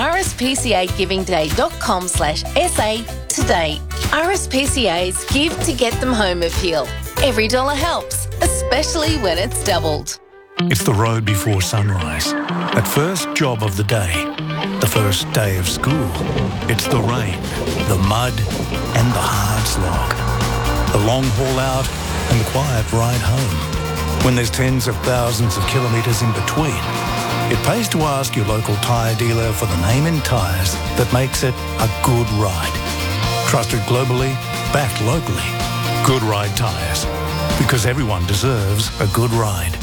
rspcagivingday.com/SA today. RSPCA's Give to Get Them Home appeal. Every dollar helps, especially when it's doubled. It's the road before sunrise. That first job of the day. The first day of school. It's the rain, the mud, and the hard slog. The long haul out and the quiet ride home. When there's tens of thousands of kilometres in between, it pays to ask your local tyre dealer for the name in tyres that makes it a good ride. Trusted globally, backed locally. Good Ride Tyres. Because everyone deserves a good ride.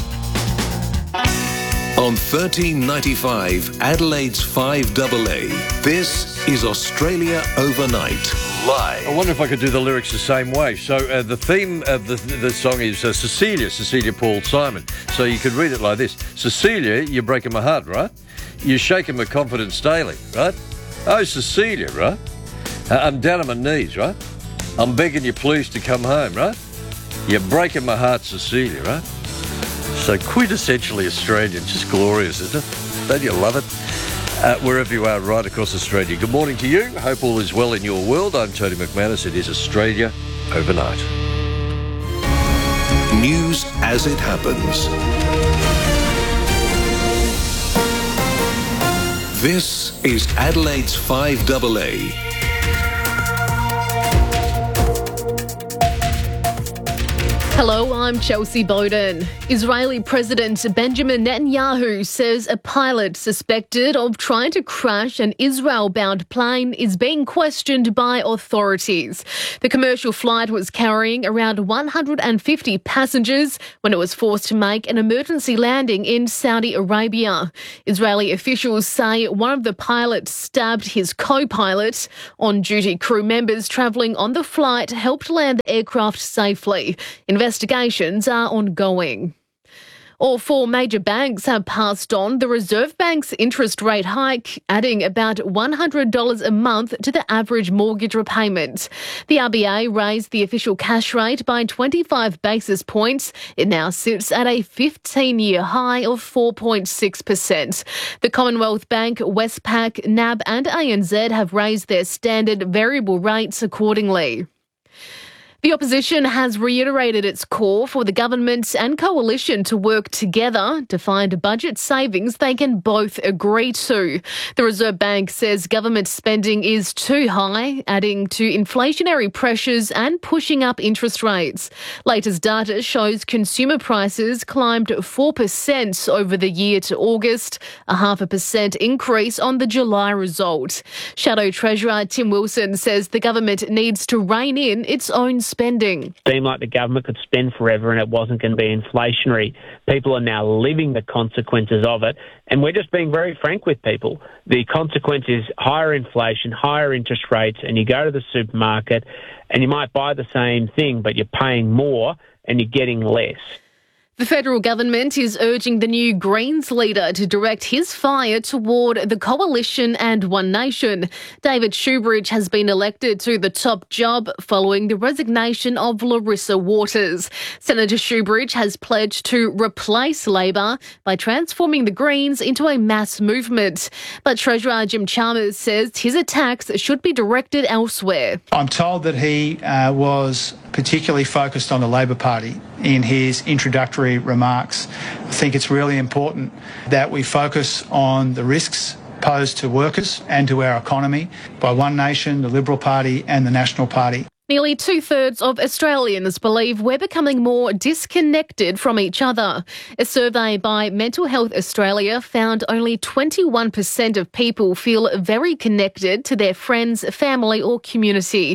On 1395 Adelaide's 5AA, this is Australia Overnight, live. I wonder if I could do the lyrics the same way. So the theme of the song is Cecilia Paul Simon. So you could read it like this. Cecilia, you're breaking my heart, right? You're shaking my confidence daily, right? Oh, Cecilia, right? I'm down on my knees, right? I'm begging you please to come home, right? You're breaking my heart, Cecilia, right? So quintessentially Australian, just glorious, isn't it? Don't you love it? Wherever you are, right across Australia. Good morning to you. Hope all is well in your world. I'm Tony McManus. It is Australia Overnight. News as it happens. This is Adelaide's 5AA. Hello, I'm Chelsea Bowden. Israeli President Benjamin Netanyahu says a pilot suspected of trying to crash an Israel-bound plane is being questioned by authorities. The commercial flight was carrying around 150 passengers when it was forced to make an emergency landing in Saudi Arabia. Israeli officials say one of the pilots stabbed his co-pilot. On-duty crew members travelling on the flight helped land the aircraft safely. Investigations are ongoing. All four major banks have passed on the Reserve Bank's interest rate hike, adding about $100 a month to the average mortgage repayment. The RBA raised the official cash rate by 25 basis points. It now sits at a 15-year high of 4.6%. The Commonwealth Bank, Westpac, NAB and ANZ have raised their standard variable rates accordingly. The opposition has reiterated its call for the government and coalition to work together to find budget savings they can both agree to. The Reserve Bank says government spending is too high, adding to inflationary pressures and pushing up interest rates. Latest data shows consumer prices climbed 4% over the year to August, a 0.5% increase on the July result. Shadow Treasurer Tim Wilson says the government needs to rein in its own spending. It seemed like the government could spend forever and it wasn't going to be inflationary. People are now living the consequences of it, and we're just being very frank with people. The consequence is higher inflation, higher interest rates, and you go to the supermarket and you might buy the same thing, but you're paying more and you're getting less. The federal government is urging the new Greens leader to direct his fire toward the coalition and One Nation. David Shoebridge has been elected to the top job following the resignation of Larissa Waters. Senator Shoebridge has pledged to replace Labor by transforming the Greens into a mass movement. But Treasurer Jim Chalmers says his attacks should be directed elsewhere. I'm told that he was particularly focused on the Labor Party in his introductory remarks. I think it's really important that we focus on the risks posed to workers and to our economy by One Nation, the Liberal Party and the National Party. Nearly 2/3 of Australians believe we're becoming more disconnected from each other. A survey by Mental Health Australia found only 21% of people feel very connected to their friends, family or community.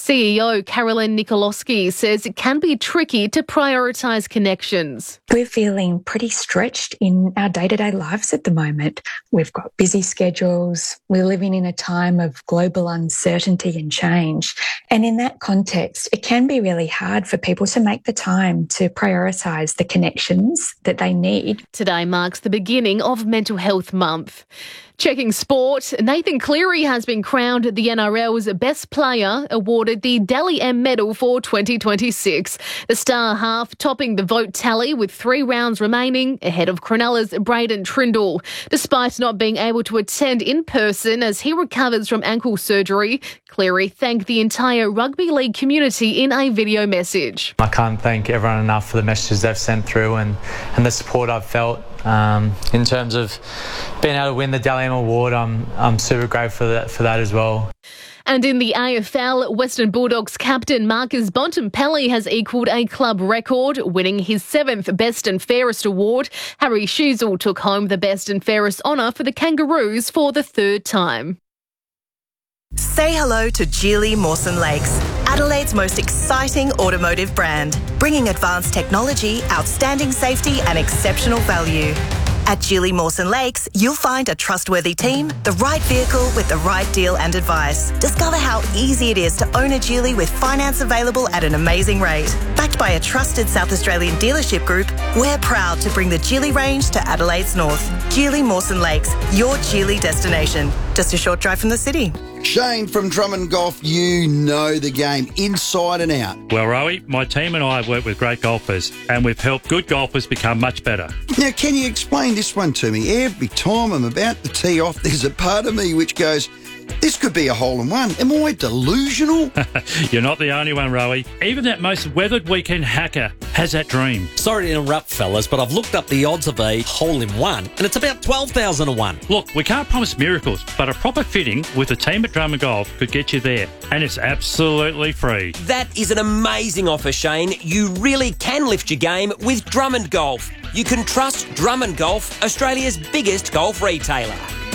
CEO Carolyn Nikolowski says it can be tricky to prioritise connections. We're feeling pretty stretched in our day-to-day lives at the moment. We've got busy schedules. We're living in a time of global uncertainty and change. And in that context, it can be really hard for people to make the time to prioritise the connections that they need. Today marks the beginning of Mental Health Month. Checking sport, Nathan Cleary has been crowned the NRL's Best Player, awarded the Dally M Medal for 2026. The star half topping the vote tally with 3 rounds remaining, ahead of Cronulla's Braden Trindle. Despite not being able to attend in person as he recovers from ankle surgery, Cleary thanked the entire rugby league community in a video message. I can't thank everyone enough for the messages they've sent through and the support I've felt. In terms of being able to win the Dally M Award, I'm super grateful for that as well. And in the AFL, Western Bulldogs captain Marcus Bontempelli has equalled a club record, winning his 7th Best and Fairest award. Harry Sheasel took home the Best and Fairest honour for the Kangaroos for the 3rd time. Say hello to Geely Mawson Lakes, Adelaide's most exciting automotive brand, bringing advanced technology, outstanding safety and exceptional value. At Geely Mawson Lakes, you'll find a trustworthy team, the right vehicle with the right deal and advice. Discover how easy it is to own a Geely with finance available at an amazing rate. Backed by a trusted South Australian dealership group, we're proud to bring the Geely range to Adelaide's north. Geely Mawson Lakes, your Geely destination. Just a short drive from the city. Shane from Drummond Golf, you know the game inside and out. Well, Rowie, my team and I have worked with great golfers and we've helped good golfers become much better. Now, can you explain this one to me? Every time I'm about to tee off, there's a part of me which goes, This could be a hole-in-one. Am I delusional? You're not the only one, Rowie. Even that most weathered weekend hacker has that dream. Sorry to interrupt, fellas, but I've looked up the odds of a hole-in-one, and it's about 12,000 to 1. Look, we can't promise miracles, but a proper fitting with the team at Drummond Golf could get you there, and it's absolutely free. That is an amazing offer, Shane. You really can lift your game with Drummond Golf. You can trust Drummond Golf, Australia's biggest golf retailer.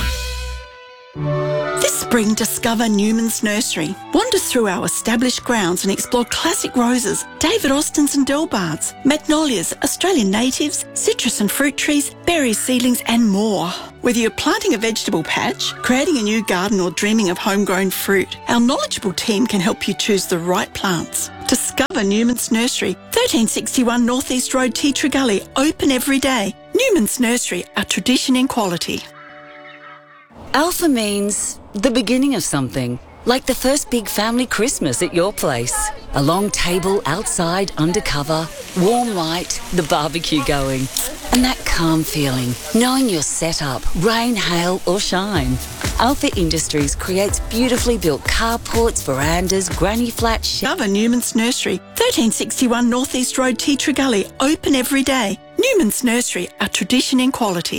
This spring, discover Newman's Nursery. Wander through our established grounds and explore classic roses, David Austins and Delbards, magnolias, Australian natives, citrus and fruit trees, berries, seedlings and more. Whether you're planting a vegetable patch, creating a new garden or dreaming of homegrown fruit, our knowledgeable team can help you choose the right plants. Discover Newman's Nursery, 1361 North East Road, Tea Tree Gully, open every day. Newman's Nursery, a tradition in quality. Alpha means the beginning of something, like the first big family Christmas at your place. A long table outside, undercover, warm light, the barbecue going, and that calm feeling, knowing you're set up, rain, hail or shine. Alpha Industries creates beautifully built carports, verandas, granny flats. Discover Newman's Nursery, 1361 North East Road, Tea Tree Gully, open every day. Newman's Nursery, a tradition in quality.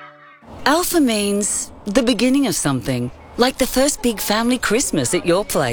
Alpha means the beginning of something, like the first big family Christmas at your place.